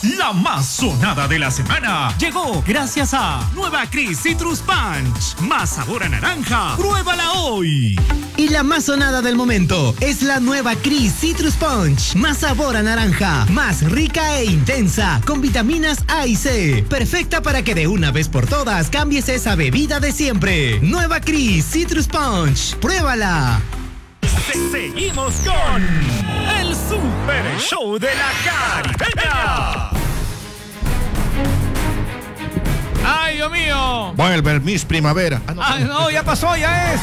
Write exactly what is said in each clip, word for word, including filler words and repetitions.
La más sonada de la semana llegó gracias a Nueva Cris Citrus Punch. Más sabor a naranja. ¡Pruébala hoy! Y la más sonada del momento es la Nueva Cris Citrus Punch. Más sabor a naranja, más rica e intensa, con vitaminas A y C. Perfecta para que de una vez por todas cambies esa bebida de siempre. Nueva Cris Citrus Punch. ¡Pruébala! Seguimos con el Super Show de la Caribeña. ¡Ay, Dios mío! Vuelve el Miss Primavera. Ah, no, Ay, no, ya pasó, ya es.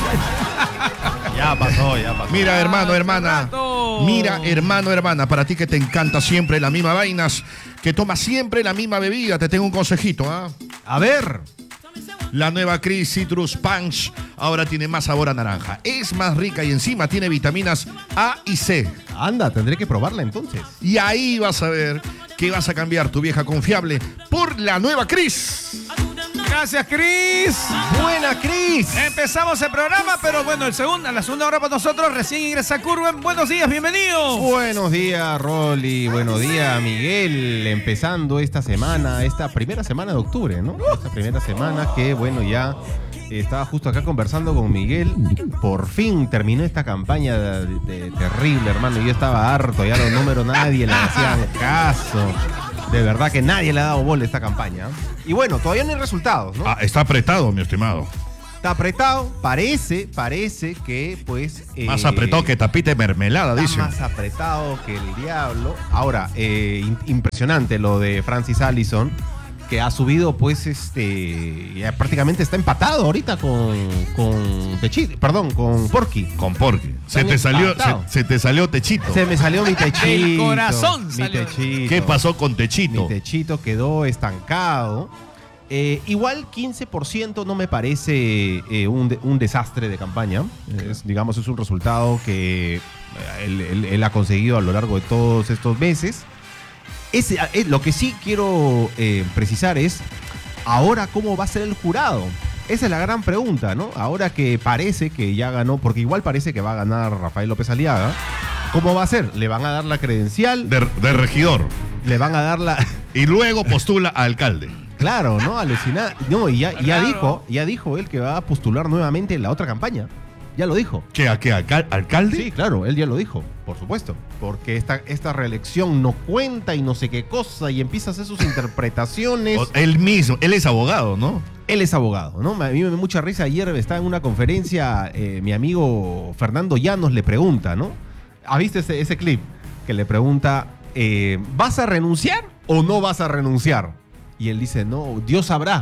Ya pasó, ya pasó. Mira, hermano, hermana. Mira, hermano, hermana, para ti que te encanta siempre la misma vainas, que tomas siempre la misma bebida, te tengo un consejito, ¿ah? ¿eh? A ver. La Nueva Cris Citrus Punch ahora tiene más sabor a naranja. Es más rica y encima tiene vitaminas A y C. Anda, tendré que probarla entonces. Y ahí vas a ver que vas a cambiar tu vieja confiable por la Nueva Cris. Gracias, Cris. Buena, Cris. Empezamos el programa, pero bueno, el segundo, la segunda hora para nosotros. Recién ingresa Curwen. Buenos días, bienvenidos. Buenos días, Rolly. Buenos días, Miguel. Empezando esta semana, esta primera semana de octubre, ¿no? Esta primera semana que, bueno, ya estaba justo acá conversando con Miguel. Por fin terminó esta campaña de, de, terrible, hermano. Yo estaba harto, ya los números nadie le hacían caso. De verdad que nadie le ha dado bola a esta campaña. Y bueno, todavía no hay resultados, ¿no? Ah, está apretado, mi estimado. Está apretado. Parece, parece que, pues... Más eh, apretado que tapita de mermelada, está dicen. Más apretado que el diablo. Ahora, eh, in- impresionante lo de Francis Allison, que ha subido, pues, este... ya prácticamente está empatado ahorita con... con Techito, perdón, con Porky. Con Porky. Se te, salió, se, se te salió Techito. Se me salió mi Techito. El corazón mi salió. Techito. ¿Qué pasó con Techito? Mi Techito quedó estancado. Eh, igual quince por ciento no me parece eh, un, de, un desastre de campaña. Es, digamos, es un resultado que eh, él, él, él ha conseguido a lo largo de todos estos meses. Es, es, lo que sí quiero eh, precisar es, ahora cómo va a ser el jurado. Esa es la gran pregunta, ¿no? Ahora que parece que ya ganó, porque igual parece que va a ganar Rafael López Aliaga, ¿cómo va a ser? ¿Le van a dar la credencial? De, de regidor. ¿Le van a dar la...? Y luego postula a alcalde. Claro, ¿no? Alucinada. No, y ya, ya dijo, ya dijo él que va a postular nuevamente en la otra campaña. Ya lo dijo. ¿Qué? ¿A qué? ¿Alcal- ¿Alcalde? Sí, claro, él ya lo dijo, por supuesto. Porque esta, esta reelección no cuenta y no sé qué cosa, y empieza a hacer sus interpretaciones. O, él mismo, él es abogado, ¿no? Él es abogado, ¿no? A mí me da mucha risa. Ayer estaba en una conferencia, eh, mi amigo Fernando Llanos le pregunta, ¿no? ¿Has visto ese, ese clip? Que le pregunta, eh, ¿vas a renunciar o no vas a renunciar? Y él dice, no, Dios sabrá.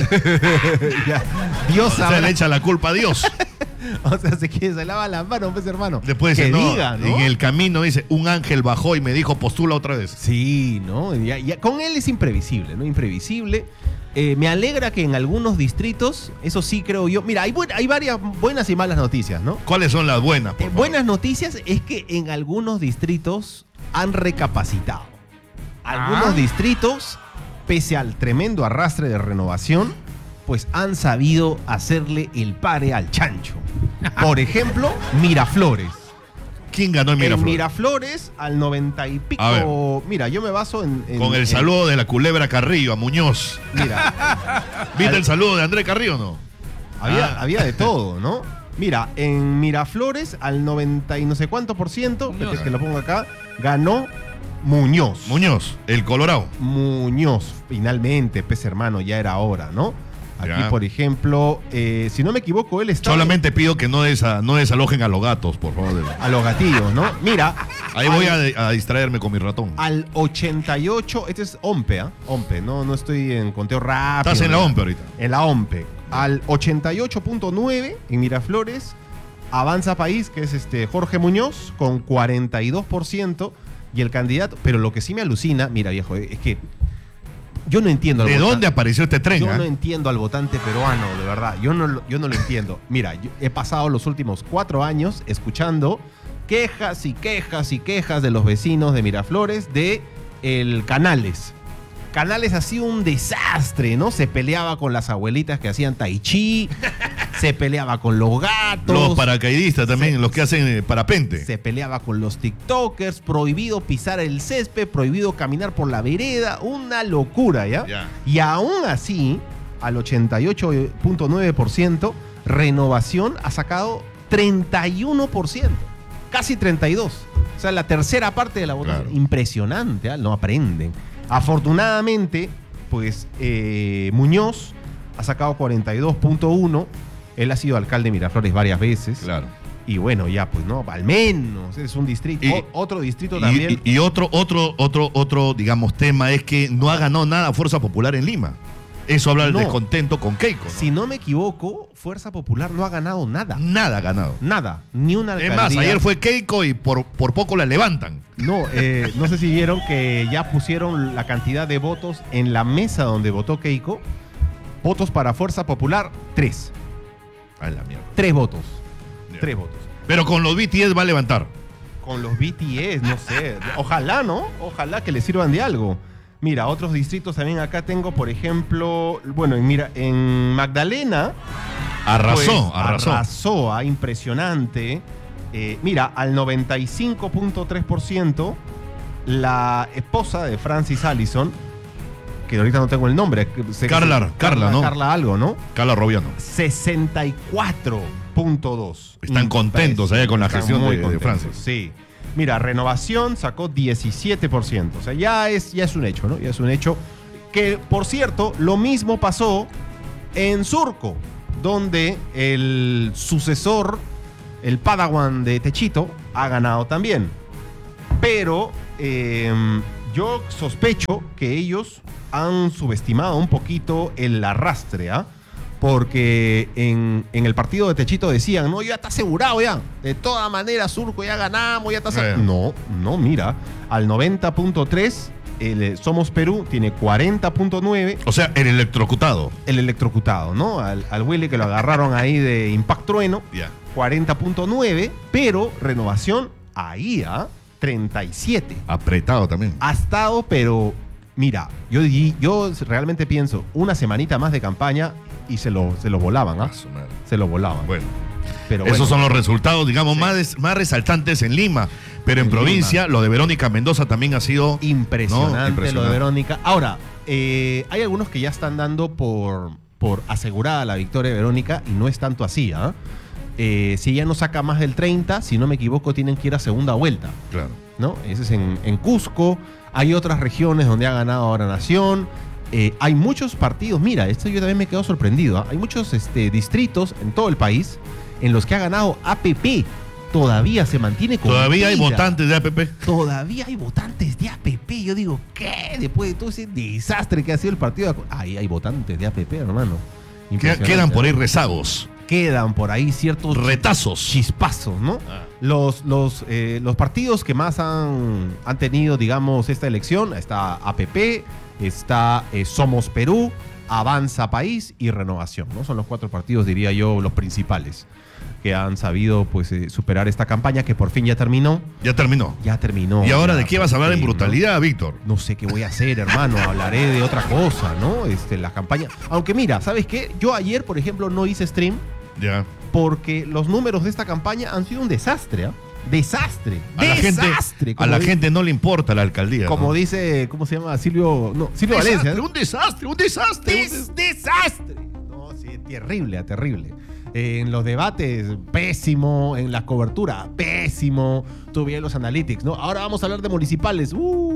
Ya, Dios O sea, sabrá. le echa la culpa a Dios. O sea, se, que se lava las manos, pues, hermano. Después que dice, no, diga, ¿no? en el camino dice, un ángel bajó y me dijo, postula otra vez. Sí, ¿no? Ya, ya, con él es imprevisible, ¿no? Imprevisible. Eh, me alegra que en algunos distritos, eso sí creo yo. Mira, hay, buen, hay varias buenas y malas noticias, ¿no? ¿Cuáles son las buenas? Por Eh, favor? buenas noticias es que en algunos distritos han recapacitado. Algunos Ah. distritos, pese al tremendo arrastre de renovación, pues han sabido hacerle el pare al chancho. Por ejemplo, Miraflores. ¿Quién ganó en Miraflores? En Miraflores, al noventa y pico. A ver. Mira, yo me baso en. en- Con el en- saludo de la culebra Carrillo a Muñoz. Mira, ¿Viste el saludo de André Carrillo o no? había, Ah. había de todo, ¿no? Mira, en Miraflores, al noventa y no sé cuánto por ciento, Muñoz. que te lo pongo acá, ganó Muñoz. Muñoz, el Colorado. Muñoz, finalmente, pez hermano, ya era hora, ¿no? Aquí, Ya. por ejemplo, eh, si no me equivoco, él está. Solamente pido que no, desa- no desalojen a los gatos, por favor. A los gatillos, ¿no? Mira. Ahí voy a, a distraerme con mi ratón. Al ochenta y ocho, este es OMPE, ¿ah? OMPE, no, no estoy en conteo rápido. Estás en la OMPE ahorita. En la OMPE. Al ochenta y ocho punto nueve en Miraflores, Avanza País, que es este Jorge Muñoz, con cuarenta y dos por ciento. Y el candidato, pero lo que sí me alucina, mira viejo, es que yo no entiendo al ¿De votante. dónde apareció este tren? Yo ah? no entiendo al votante peruano, de verdad. Yo no, lo- yo no lo entiendo. Mira, yo he pasado los últimos cuatro años escuchando quejas y quejas y quejas de los vecinos de Miraflores de el Canales. Canales ha sido un desastre, ¿no? Se peleaba con las abuelitas que hacían tai chi, se Se peleaba con los gatos. Los paracaidistas también, se, los que hacen eh, parapente. Se peleaba con los tiktokers, prohibido pisar el césped, prohibido caminar por la vereda, una locura, ¿ya? Ya. Y aún así, al ochenta y ocho punto nueve por ciento, Renovación ha sacado treinta y uno por ciento, casi treinta y dos por ciento. O sea, la tercera parte de la votación. Claro. Impresionante, ¿eh? No aprenden. Afortunadamente, pues eh, Muñoz ha sacado cuarenta y dos punto uno. Él ha sido alcalde de Miraflores varias veces. Claro. Y bueno, ya pues, ¿no? Al menos es un distrito. Y, o, otro distrito y, también. Y, y otro, otro, otro, otro, digamos, tema es que no ha ganado nada Fuerza Popular en Lima. Eso habla del No. descontento con Keiko, ¿no? Si no me equivoco, Fuerza Popular no ha ganado nada. Nada ha ganado. Nada. Ni una Es alcaldía. más, ayer fue Keiko y por, por poco la levantan. No, eh, no sé si vieron que ya pusieron la cantidad de votos en la mesa donde votó Keiko. Votos para Fuerza Popular, tres. Ay, la mierda. Tres votos. Ya. Tres votos. Pero con los B T S va a levantar. Con los B T S, no sé. Ojalá, ¿no? Ojalá que les sirvan de algo. Mira, otros distritos también acá tengo, por ejemplo, bueno, mira, en Magdalena. Arrasó, pues, arrasó. Arrasó, ah, impresionante. Eh, mira, al noventa y cinco punto tres por ciento, la esposa de Francis Allison, que ahorita no tengo el nombre. sé que Carla, sí, Carla, ¿no? Carla algo, ¿no? Carla Robiano. sesenta y cuatro punto dos. Están contentos allá con la Están gestión muy de- de contentos, Francis. Sí. Mira, Renovación sacó diecisiete por ciento. O sea, ya es, ya es un hecho, ¿no? Ya es un hecho. Que, por cierto, lo mismo pasó en Surco, donde el sucesor, el Padawan de Techito, ha ganado también. Pero eh, yo sospecho que ellos han subestimado un poquito el arrastre, ¿ah? Porque en, en el partido de Techito decían, no, ya está asegurado ya. De todas maneras, Surco ya ganamos, ya está asegurado. Eh. No, no, mira. Al noventa punto tres, el eh, Somos Perú tiene cuarenta punto nueve. O sea, el electrocutado. El electrocutado, ¿no? Al, al Willy que lo agarraron ahí de Impact Trueno, Ya. cuarenta punto nueve. Pero Renovación, ahí, ¿ah? treinta y siete. Apretado también. Ha estado, pero mira, yo, di- yo realmente pienso, una semanita más de campaña y se lo, se lo volaban, ¿ah? Ah, su madre. Se lo volaban. Bueno, Pero bueno, esos son los resultados, digamos, Sí. más, des- más resaltantes en Lima. Pero en, En provincia, Lima. lo de Verónica Mendoza también ha sido impresionante, No, impresionante. lo de Verónica. Ahora, eh, hay algunos que ya están dando por, por asegurada la victoria de Verónica y no es tanto así, ¿ah? Eh, si ella no saca más del treinta, si no me equivoco, tienen que ir a segunda vuelta, Claro. ¿no? Ese es en, en Cusco. Hay otras regiones donde ha ganado ahora Nación. Eh, hay muchos partidos. Mira, esto yo también me quedo sorprendido. ¿ah? Hay muchos este, distritos en todo el país en los que ha ganado A P P. Todavía se mantiene con Todavía hay vida. votantes de A P P. Todavía hay votantes de A P P. Yo digo, ¿qué? Después de todo ese desastre que ha sido el partido. de- Ahí hay votantes de A P P, hermano. Que- Impresionante. Quedan por ahí rezagos, Quedan por ahí ciertos retazos. chispazos, ¿no? Ah. Los, los, eh, los partidos que más han, han tenido, digamos, esta elección, está A P P, está eh, Somos Perú, Avanza País y Renovación, ¿no? Son los cuatro partidos, diría yo, los principales que han sabido pues eh, superar esta campaña que por fin ya terminó. Ya terminó. Ya terminó. ¿Y ahora ya, de qué vas a hablar sí, en ¿no? brutalidad, Víctor? No sé qué voy a hacer, hermano. Hablaré de otra cosa, ¿no? Este, la campaña. Aunque mira, ¿sabes qué? Yo ayer, por ejemplo, no hice stream Ya. porque los números de esta campaña han sido un desastre, ¿ah? Desastre. A la gente, Desastre. a como la di- gente no le importa la alcaldía. Como ¿no? dice, ¿cómo se llama? Silvio. No, Silvio Valencia. Desastre, ¿no? un desastre, un desastre. un des- Des- desastre. No, sí, terrible, terrible. Eh, en los debates, pésimo. En la cobertura, pésimo. Tú veías los analytics, ¿no? Ahora vamos a hablar de municipales.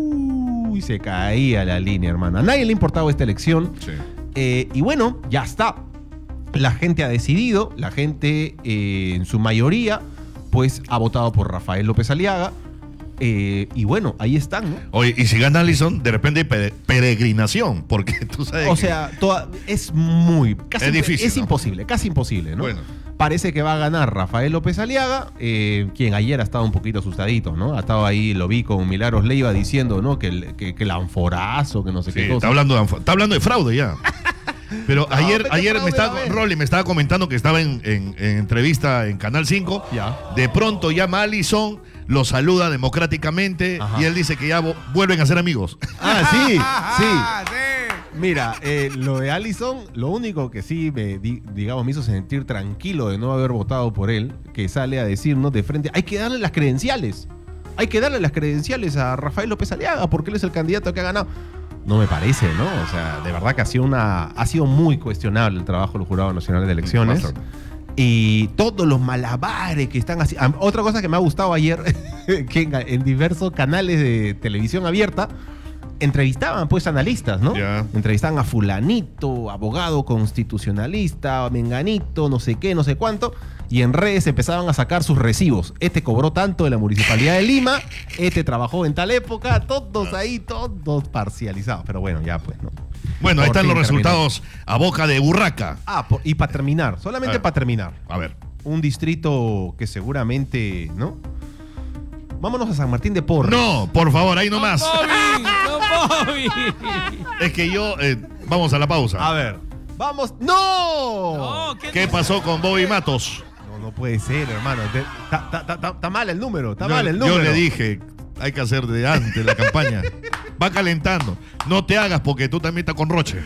Uy, se caía la línea, hermano. A nadie le importaba esta elección. Sí. Eh, y bueno, ya está. La gente ha decidido, la gente eh, en su mayoría, pues ha votado por Rafael López Aliaga. Eh, y bueno, ahí están, ¿no? Oye, y si gana Allison, de repente hay pere- peregrinación, porque tú sabes O que- sea, toda- es muy... Casi Es difícil, Es ¿no? imposible, casi imposible, ¿no? Bueno. Parece que va a ganar Rafael López Aliaga, eh, quien ayer ha estado un poquito asustadito, ¿no? Ha estado ahí, lo vi con Milagros Leiva diciendo, ¿no? Que el, que, que el anforazo, que no sé Sí, qué cosa. está hablando de, anf- está hablando de fraude ya. Pero No, ayer, pero ayer fraude me estaba, va a haber. Rolly me estaba comentando que estaba en, en- en entrevista en Canal cinco. Ya. De pronto llama a Allison, lo saluda democráticamente Ajá. y él dice que ya vo- vuelven a ser amigos. Ah, sí, sí. Ah, sí. Mira, eh, lo de Alisson, lo único que sí me, di, digamos, me hizo sentir tranquilo de no haber votado por él, que sale a decirnos de frente, hay que darle las credenciales. Hay que darle las credenciales a Rafael López Aliaga porque él es el candidato que ha ganado. No me parece, ¿no? O sea, de verdad que ha sido, una, ha sido muy cuestionable el trabajo del Jurado Nacional de Elecciones. Y todos los malabares que están haciendo. Otra cosa que me ha gustado ayer, que en, en diversos canales de televisión abierta, entrevistaban pues analistas, ¿no? Yeah. Entrevistaban a fulanito, abogado constitucionalista, menganito, no sé qué, no sé cuánto, y en redes empezaban a sacar sus recibos. Este cobró tanto de la Municipalidad de Lima, este trabajó en tal época, todos ahí, todos parcializados. Pero bueno, ya pues, ¿no? Bueno, ahí Por están los fin resultados a boca de burraca. Ah, por- y para terminar, solamente para terminar, A ver. un distrito que seguramente, ¿no? Vámonos a San Martín de Porres. No, por favor, ahí nomás. Bobby, don Bobby. Es que yo... eh, vamos a la pausa. A ver, vamos. ¡No! No, ¿qué, ¿Qué pasó con Bobby Matos? No, no puede ser, hermano. Está mal el número, está Yo- mal el yo número. le dije, hay que hacer de antes la campaña. Va calentando. No te hagas porque tú también estás con Roche.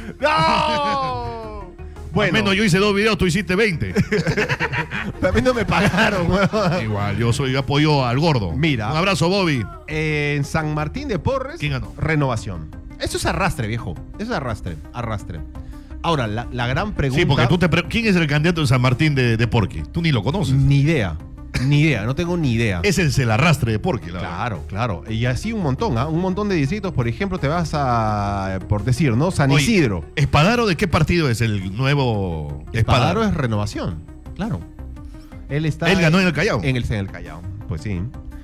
¡No! Al Bueno, menos yo hice dos videos, tú hiciste veinte. también no me pagaron, weón. Igual, yo soy apoyo al gordo. Mira. Un abrazo, Bobby. En San Martín de Porres, ¿Quién ganó? Renovación. Eso es arrastre, viejo. Eso es arrastre, arrastre. Ahora, la, la gran pregunta... Sí, porque tú te... pre- ¿Quién es el candidato de San Martín de, de Porqui? Tú ni lo conoces. Ni idea, ni idea, no tengo ni idea. Ese es el arrastre de Porqui, la verdad. Claro, claro. Y así un montón, ¿ah? Un montón de distritos. Por ejemplo, te vas a, por decir, ¿no? San Oye, Isidro. ¿Espadaro de qué partido es el nuevo Espadaro Espadaro? es Renovación, claro. Él está... Él ganó en el Callao. En el, en el Callao, pues sí.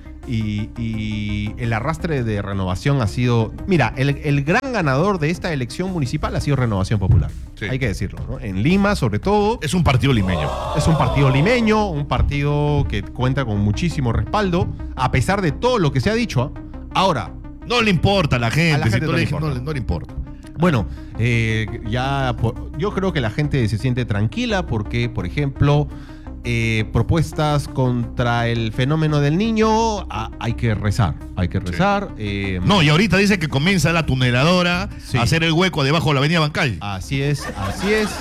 Y, y el arrastre de Renovación ha sido... Mira, el, el gran ganador de esta elección municipal ha sido Renovación Popular. Sí. Hay que decirlo, ¿no? En Lima, sobre todo, Es un partido limeño. es un partido limeño, un partido que cuenta con muchísimo respaldo, a pesar de todo lo que se ha dicho. ¿ah? Ahora, No le importa a la gente. A la si gente tú no le le dices, importa. no le- no le importa. bueno, eh, ya por- yo creo que la gente se siente tranquila porque, por ejemplo, eh, propuestas contra el fenómeno del niño, ah, hay que rezar, hay que rezar. eh, No, y ahorita dice que comienza la tuneladora Sí. a hacer el hueco debajo de la avenida Bancay. Así es, así es.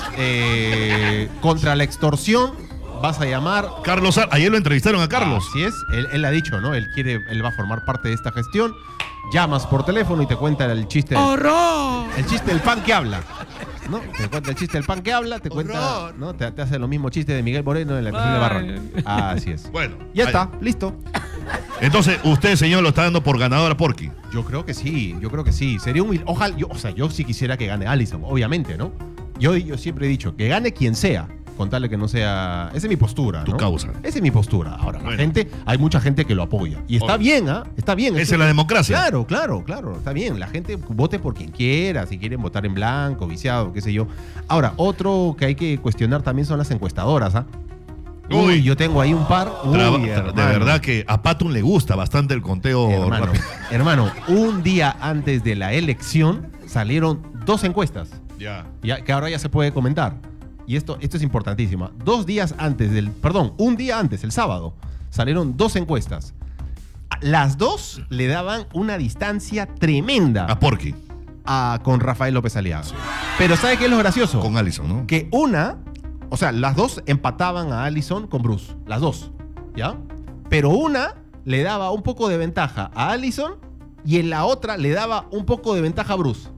Eh, contra la extorsión vas a llamar. Carlos, Ar- ayer lo entrevistaron a Carlos. Así es, él, él ha dicho, ¿no? Él quiere, él va a formar parte de esta gestión. Llamas por teléfono y te cuenta el chiste. ¡Horror! El chiste del pan que habla. ¿No? Te cuenta el chiste del pan que habla, te cuenta, Horror. ¿no? Te, te hace lo mismo chiste de Miguel Moreno en la canción de Ay. Barra. Así es. Bueno, Ya ahí- está, listo. Entonces, usted, señor, lo está dando por ganador a Porqui. Yo creo que sí, yo creo que sí. Sería un ojalá, yo, o sea, yo sí quisiera que gane Allison, obviamente, ¿no? Yo, yo siempre he dicho que gane quien sea, con tal de que no sea. Esa es mi postura, Tu ¿no? causa. Esa es mi postura. Ahora, la Bueno. gente, hay mucha gente que lo apoya. Y está Obvio. bien, ¿ah? Está bien. Esa Eso- es la democracia. Claro, claro, claro. Está bien. La gente vote por quien quiera, si quieren votar en blanco, viciado, qué sé yo. Ahora, otro que hay que cuestionar también son las encuestadoras, ¿ah? Uy, Uy. yo tengo ahí un par. Uy, Traba- de hermano. verdad que a Patun le gusta bastante el conteo Hermano, rápido. hermano, un día antes de la elección salieron dos encuestas, Ya. ya, que ahora ya se puede comentar. Y esto, esto es importantísimo. Dos días antes del, perdón, un día antes, el sábado, salieron dos encuestas. Las dos le daban una distancia tremenda A Porqui. a, con Rafael López Aliaga. Pero ¿sabe qué es lo gracioso? Con Allison, ¿no? Que una, o sea, las dos empataban a Allison con Bruce, las dos, ¿ya? Pero una le daba un poco de ventaja a Allison y en la otra le daba un poco de ventaja a Bruce.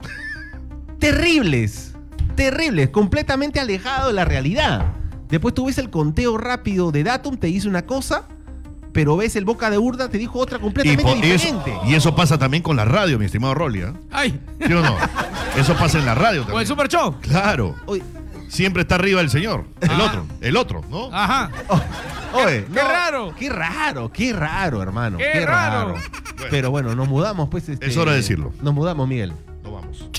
Terribles, terribles, completamente alejado de la realidad. Después tú ves el conteo rápido de Datum, te dice una cosa, pero ves el boca de urna, te dijo otra Y, completamente po- y eso, diferente. y eso pasa también con la radio, mi estimado Rolly. ¿eh? ¡Ay! ¿Sí o no? Eso pasa en la radio ¿O el también. Super Show? Claro. Oye, Siempre está arriba el señor. El Ah. otro. El otro, ¿no? Ajá. oye, qué raro. Qué raro, qué raro, hermano. Qué Qué, raro. raro. Pero bueno, nos mudamos, pues. este, Es hora de decirlo. Nos mudamos, Miguel. No vamos.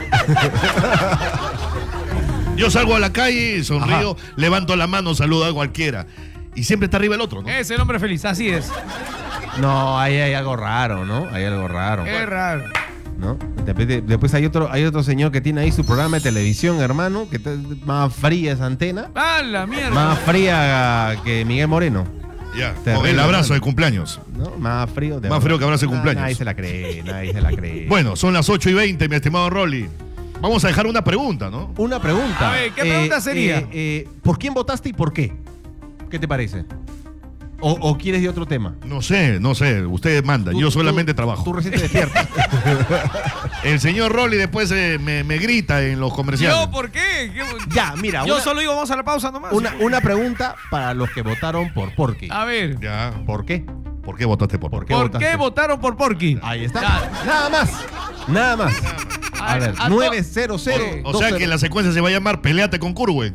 Yo salgo a la calle, sonrío, Ajá. levanto la mano, saludo a cualquiera. Y siempre está arriba el otro, ¿no? Ese hombre feliz, así es. No, ahí hay algo raro, ¿no? Hay algo raro. Qué raro. ¿No? Después, de- después hay otro, hay otro señor que tiene ahí su programa de televisión, hermano, que está más fría esa antena. ¡Ah, la mierda! Más fría que Miguel Moreno. Ya, Terrible, con el abrazo hermano. de cumpleaños. ¿no? Más frío. de Más verdad. frío que abrazo de Nah, cumpleaños. Nadie se la cree, nadie se la cree. Bueno, son las ocho y veinte, mi estimado Rolly. Vamos a dejar una pregunta, ¿no? Una pregunta. A ver, ¿qué pregunta sería? eh, eh, ¿Por quién votaste y por qué? ¿Qué te parece? ¿O, o quieres de otro tema? No sé, no sé. Ustedes mandan. Tú- Yo tú- solamente trabajo. Tú recién te despiertas. El señor Rolly después eh, me, me grita en los comerciales. ¿Yo por qué? ¿Qué- Ya, mira, Yo una, solo digo vamos a la pausa nomás. una, una pregunta para los que votaron por Porky. A ver. Ya. ¿Por qué? ¿Por qué votaste por ¿Por Porky? qué ¿Por votaste? qué votaron por Porky? Ahí está. Ya. Nada más. Nada más. A A- ver, a to- nueve cero cero. O sea que la secuencia se va a llamar Peleate con Curwen.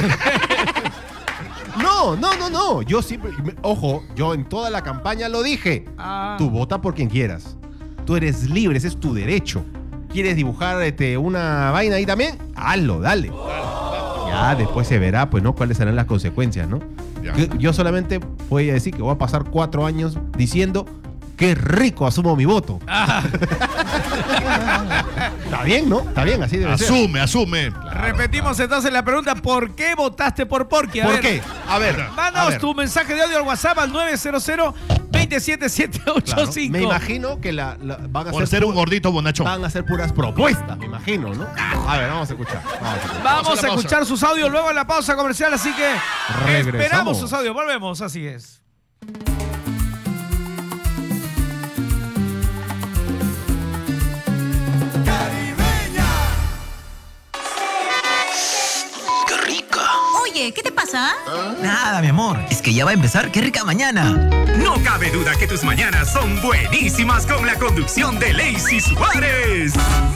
No, no, no, no. Yo siempre. me- Ojo, yo en toda la campaña lo dije. Ah. Tú vota por quien quieras. Tú eres libre, ese es tu derecho. ¿Quieres dibujar este, una vaina ahí también? Hazlo, dale. Ya, después se verá, pues, ¿no? Cuáles serán las consecuencias, ¿no? Ya. Yo, yo solamente voy a decir que voy a pasar cuatro años diciendo qué rico asumo mi voto. Ah, Está bien, ¿no? Está bien, así debe ser. Asume, asume. repetimos entonces la pregunta: ¿por qué votaste por Porky? A ¿Por ver, qué? A ver. a Mándanos ver. tu mensaje de audio al WhatsApp al nueve cero cero, dos siete siete, ocho Claro, cinco. me imagino que la, la- van a Por ser ser un gordito bonachón. van a ser puras propuestas, me imagino, ¿no? A ver, vamos a escuchar. Vamos a escuchar. Vamos Vamos a la a pausa. escuchar sus audios luego en la pausa comercial, así que Regresamos. esperamos sus audios. Volvemos, así es. Oye, ¿qué te pasa? Nada, mi amor. Es que ya va a empezar. ¡Qué rica mañana! No cabe duda que tus mañanas son buenísimas con la conducción de Lacey Suárez.